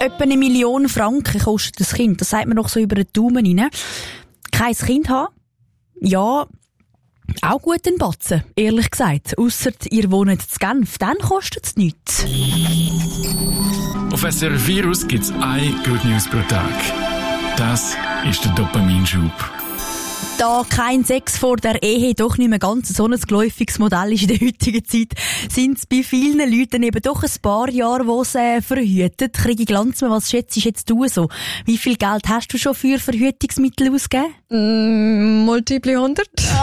Etwa 1 Million Franken kostet das Kind. Das sagt man doch so über den Daumen rein. Kein Kind haben? Ja, auch gut ein Batzen, ehrlich gesagt. Ausser ihr wohnt in Genf, dann kostet es nichts. Auf SRF Virus gibt es eine Good News pro Tag. Das ist der Dopaminschub. Da kein Sex vor der Ehe doch nicht mehr ganz so ein geläufiges Modell ist in der heutigen Zeit, sind es bei vielen Leuten eben doch ein paar Jahre, wo es verhütet. Kriege Glanzmann, was schätzt jetzt du so? Wie viel Geld hast du schon für Verhütungsmittel ausgegeben? Multiple 100.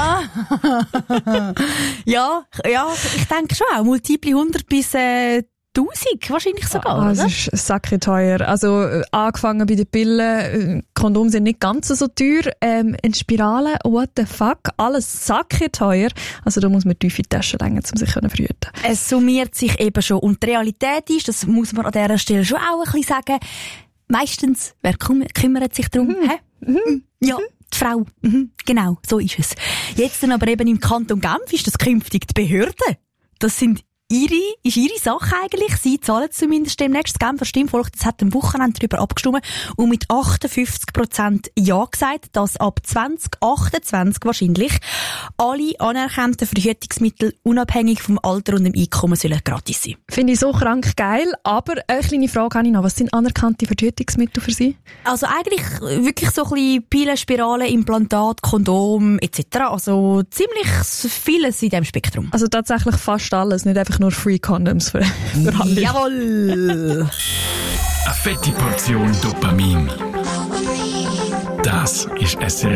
Ja, ich denke schon auch. Multiple 100 bis 1000 wahrscheinlich sogar, Das ist sacke teuer. Also, angefangen bei den Pillen, Kondome sind nicht ganz so teuer, eine Spirale, what the fuck, alles sacke teuer. Also, da muss man tiefe Taschen längen, um sich verhüten. Es summiert sich eben schon. Und die Realität ist, das muss man an dieser Stelle schon auch ein bisschen sagen, meistens, wer kümmert sich darum? Ja. Die Frau. Genau, so ist es. Jetzt dann aber eben im Kanton Genf ist das künftig die Behörde. Das ist ihre Sache eigentlich. Sie zahlen zumindest demnächst. Das Genfer Stimmvolk, das hat am Wochenende darüber abgestimmt und mit 58% Ja gesagt, dass ab 2028 wahrscheinlich alle anerkannten Verhütungsmittel unabhängig vom Alter und dem Einkommen sollen gratis sein. Finde ich so krank geil, aber eine kleine Frage habe ich noch. Was sind anerkannte Verhütungsmittel für Sie? Also eigentlich wirklich so ein bisschen Pillen, Spiralen, Implantat, Kondom etc. Also ziemlich vieles in diesem Spektrum. Also tatsächlich fast alles, nicht einfach nur Free Condoms für alle. Jawohl! Eine fette Portion Dopamin. Das ist SRF